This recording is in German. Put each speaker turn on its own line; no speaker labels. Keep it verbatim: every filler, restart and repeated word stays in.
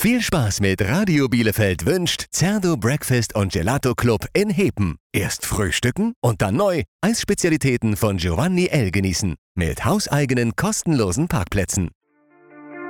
Viel Spaß mit Radio Bielefeld wünscht Zerdo Breakfast und Gelato Club in Hepen. Erst frühstücken und dann neu Eisspezialitäten von Giovanni L. genießen. Mit hauseigenen kostenlosen Parkplätzen.